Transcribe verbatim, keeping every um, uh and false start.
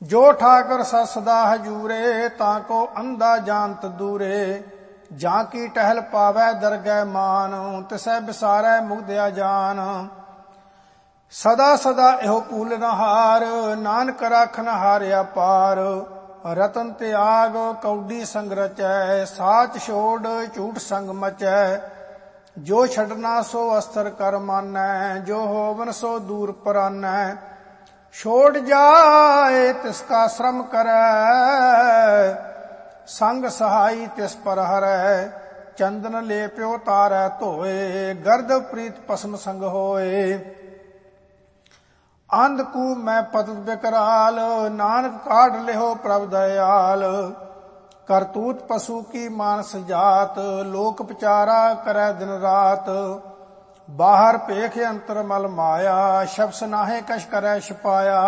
ਜੋ ਠਾਕੁਰ ਸਸਦਾ ਹਜੂਰੇ, ਤਾਂ ਕੋ ਅੰਧਾ ਜਾਣਤ ਦੂਰੇ। ਜਾਂ ਕੀ ਟਹਿਲ ਪਾਵੈ ਦਰਗਹਿ ਮਾਨ, ਤਿਸੈ ਵਿਸਾਰੈ ਮੁਗਧਿਆ ਜਾਨ। ਸਦਾ ਸਦਾ ਇਹੋ ਪੂਲਨ ਹਾਰ, ਨਾਨਕ ਰਾਖਨ ਹਾਰਿਆ ਪਾਰ। ਰਤਨ ਤਿਆਗ ਕੌਡੀ ਸੰਗ ਰਚੈ, ਸਾਚ ਛੋੜ ਝੂਠ ਸੰਗ ਮਚੈ। ਜੋ ਛੱਡਣਾ ਸੋ ਅਸਥਰ ਕਰ ਮਾਨੈ, ਜੋ ਹੋਵਨ ਸੋ ਦੂਰ ਪਰਾਨੈ। ਛੋੜ ਜਾਏ ਤਿਸ ਕਾ ਸ਼ਰਮ ਕਰੈ, ਸੰਗ ਸਹਾਈ ਤਿਸ ਪਰ ਹਰੈ। ਚੰਦਨ ਲੇਪਿਓ ਤਾਰੈ ਧੋਏ, ਗਰਦ ਪ੍ਰੀਤ ਪਸਮ ਸੰਗ ਹੋਏ। ਅੰਧ ਕੂ ਮੈਂ ਪਤਿਤ ਬਿਕਰਾਲ, ਨਾਨਕ ਕਾਢ ਲਿਹੋ ਪ੍ਰਭ ਦਇਆਲ। ਕਰਤੂਤ ਪਸ਼ੂ ਕੀ ਮਾਨਸ ਜਾਤ, ਲੋਕ ਵਿਚਾਰਾ ਕਰੈ ਦਿਨ ਰਾਤ। ਬਾਹਰ ਭੇਖ ਅੰਤਰ ਮਲ ਮਾਇਆ, ਸ਼ਬਸ ਨਾਹੇ ਕਛ ਕਰੈ ਛਪਾਇਆ।